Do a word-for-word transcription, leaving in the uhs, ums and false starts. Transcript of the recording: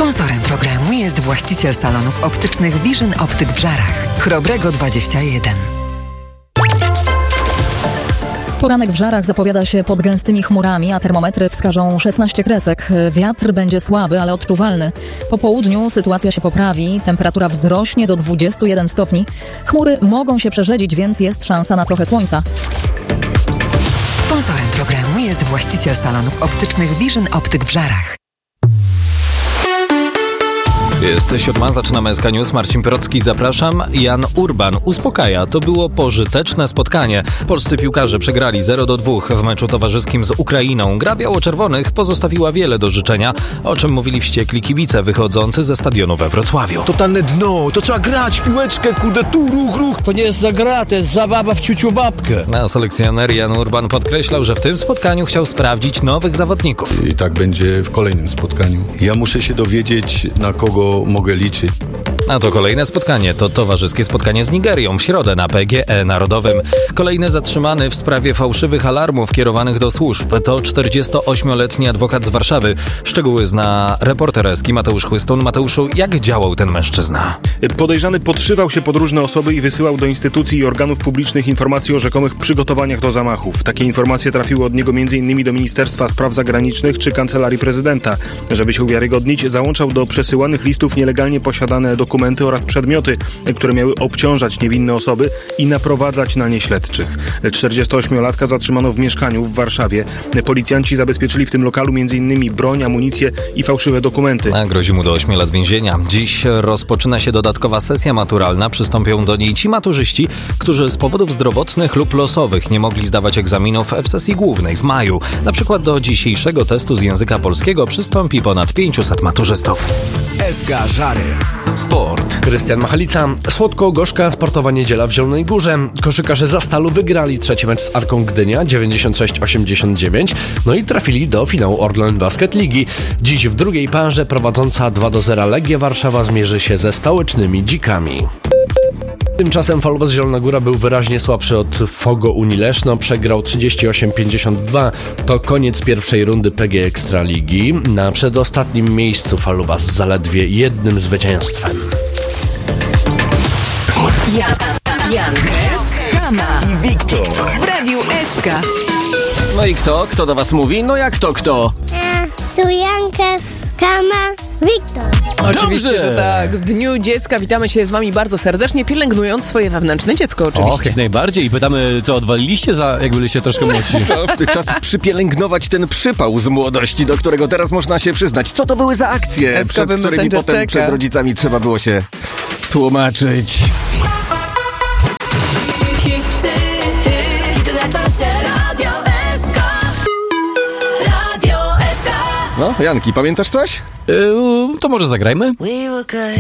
Sponsorem programu jest właściciel salonów optycznych Vision Optyk w Żarach. Chrobrego dwadzieścia jeden. Poranek w Żarach zapowiada się pod gęstymi chmurami, a termometry wskażą szesnaście kresek. Wiatr będzie słaby, ale odczuwalny. Po południu sytuacja się poprawi, temperatura wzrośnie do dwudziestu jeden stopni. Chmury mogą się przerzedzić, więc jest szansa na trochę słońca. Sponsorem programu jest właściciel salonów optycznych Vision Optyk w Żarach. Jest siódma, zaczynamy S K News. Marcin Pirocki, zapraszam. Jan Urban uspokaja. To było pożyteczne spotkanie. Polscy piłkarze przegrali zero do dwóch w meczu towarzyskim z Ukrainą. Gra biało-czerwonych pozostawiła wiele do życzenia, o czym mówili wściekli kibice wychodzący ze stadionu we Wrocławiu. Totalne dno, to trzeba grać, piłeczkę, kudę, tu, ruch, ruch. To nie jest za gra, to jest zabawa w ciuciu babkę. A selekcjoner Jan Urban podkreślał, że w tym spotkaniu chciał sprawdzić nowych zawodników. I tak będzie w kolejnym spotkaniu. Ja muszę się dowiedzieć, na kogo mogę liczyć. A to kolejne spotkanie, to towarzyskie spotkanie z Nigerią w środę na P G E Narodowym. Kolejny zatrzymany w sprawie fałszywych alarmów kierowanych do służb to czterdziestoośmioletni adwokat z Warszawy. Szczegóły zna reporter Eski Mateusz Chłystun. Mateuszu, jak działał ten mężczyzna? Podejrzany podszywał się pod różne osoby i wysyłał do instytucji i organów publicznych informacje o rzekomych przygotowaniach do zamachów. Takie informacje trafiły od niego m.in. do Ministerstwa Spraw Zagranicznych czy Kancelarii Prezydenta. Żeby się uwiarygodnić, załączał do przesyłanych listów nielegalnie posiadane dokumenty oraz przedmioty, które miały obciążać niewinne osoby i naprowadzać na nie śledczych. czterdziestoośmiolatka zatrzymano w mieszkaniu w Warszawie. Policjanci zabezpieczyli w tym lokalu m.in. broń, amunicję i fałszywe dokumenty. A grozi mu do ośmiu lat więzienia. Dziś rozpoczyna się dodatkowa sesja maturalna. Przystąpią do niej ci maturzyści, którzy z powodów zdrowotnych lub losowych nie mogli zdawać egzaminów w sesji głównej w maju. Na przykład do dzisiejszego testu z języka polskiego przystąpi ponad pięciuset maturzystów. S K Żary. Sport. Krystian Machalica. Słodko-gorzka sportowa niedziela w Zielonej Górze. Koszykarze Zastalu wygrali trzeci mecz z Arką Gdynia dziewięćdziesiąt sześć osiemdziesiąt dziewięć, no i trafili do finału Orlen Basket Ligi. Dziś w drugiej parze prowadząca dwa do zera Legia Warszawa zmierzy się ze stołecznymi Dzikami. Tymczasem Falubas Zielona Góra był wyraźnie słabszy od Fogo Unii Leszno. Przegrał trzydzieści osiem pięćdziesiąt dwa. To koniec pierwszej rundy P G Ekstraligi. Na przedostatnim miejscu Falubas z zaledwie jednym zwycięstwem. Jan, Jan, Skama I Wiktor. w Radiu S K. No i kto? Kto do was mówi? No jak to kto? Tu Janka, Skama, Wiktor. Oczywiście, Dobrze. że tak. W Dniu Dziecka witamy się z wami bardzo serdecznie, pielęgnując swoje wewnętrzne dziecko oczywiście. Och, jak najbardziej. I pytamy, co odwaliliście, za, jak byliście troszkę młodsi. To czas przypielęgnować ten przypał z młodości, do którego teraz można się przyznać. Co to były za akcje, Eskowy przed którymi Messenger potem czeka. przed rodzicami trzeba było się tłumaczyć. No, Janki, pamiętasz coś? Yy, to może zagrajmy?